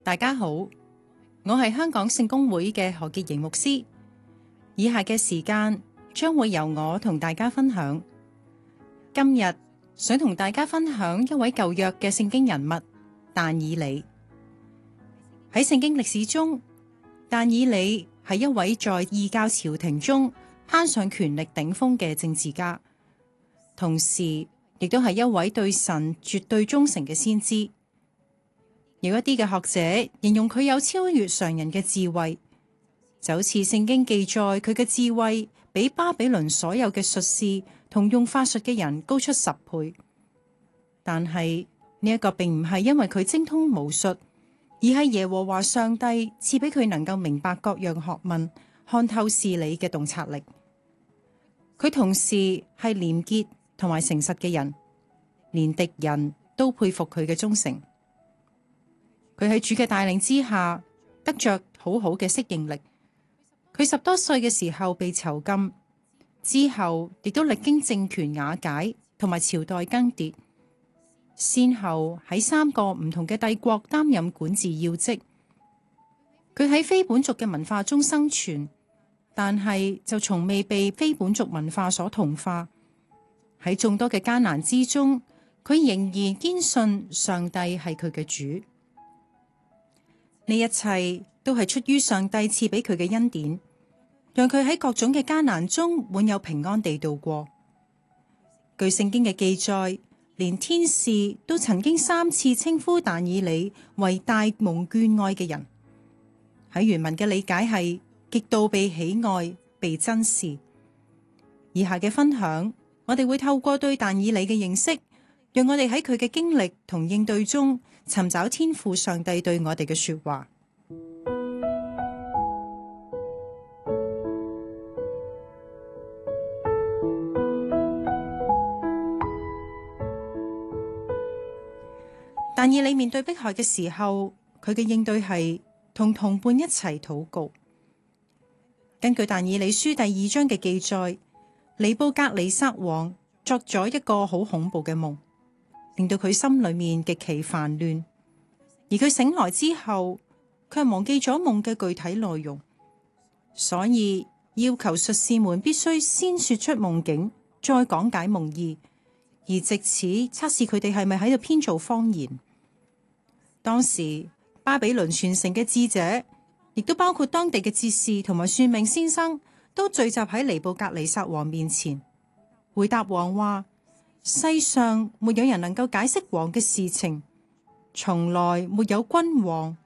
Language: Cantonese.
大家好，我係香港聖公會嘅何潔瑩牧師。以下嘅時間將會由我同大家分享。今日想同大家分享一位舊約嘅聖經人物但以理。喺聖經歷史中，但以理係一位在異教朝廷中攀上權力頂峰嘅政治家，同時亦都係一位對神絕對忠誠嘅先知。有一啲嘅學者形容佢有超越常人嘅智慧，就好似聖經記載佢嘅智慧比巴比倫所有嘅術士同用法術嘅人高出10倍。但係呢一個並唔係因為佢精通武術，而係耶和華上帝賜俾佢能夠明白各樣學問、看透事理嘅洞察力。佢同時係廉潔同埋誠實嘅人，連敵人都佩服佢嘅忠誠。佢喺主嘅帶領之下，得着好好嘅適應力。佢10多歲嘅時候被囚禁，之後亦都歷經政權瓦解同埋朝代更迭，先後喺3個唔同嘅帝國擔任管治要職。佢喺非本族嘅文化中生存，但係就從未被非本族文化所同化。喺眾多嘅艱難之中，佢仍然堅信上帝係佢嘅主。呢一切都係出於上帝賜俾佢嘅恩典，讓佢喺各種嘅艱難中滿有平安地度過。據聖經嘅記載，連天使都曾經3次稱呼但以理為大蒙眷愛嘅人。喺原文嘅理解係極度被喜愛、被珍視。以下嘅分享，我哋會透過對但以理嘅認識，讓我哋喺佢嘅經歷同應對中尋找天父上帝對我哋嘅說話。但以理面對迫害嘅時候，佢嘅應對係同同伴一齊禱告。根據但以理書第2章嘅記載，尼布甲尼撒王作咗一個好恐怖嘅夢，令到佢心裏面極其煩亂，而佢醒來之後，卻忘記咗夢嘅具體內容，所以要求術士們必須先說出夢境，再講解夢意，而藉此測試佢哋係咪喺度編造謊言。當時巴比倫全城嘅智者，亦都包括當地嘅哲士同埋算命先生，都聚集喺尼布甲尼撒王面前，回答王話：世上沒有人能夠解釋王嘅事情，從來沒有君王